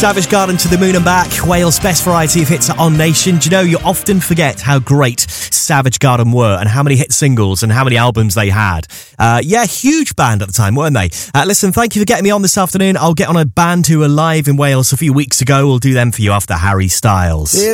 Savage Garden to the moon and back. Wales' best variety of hits are on Nation. Do you know, you often forget how great Savage Garden were and how many hit singles and how many albums they had. Huge band at the time, weren't they? Listen, thank you for getting me on this afternoon. I'll get on a band who were live in Wales a few weeks ago. We'll do them for you after Harry Styles.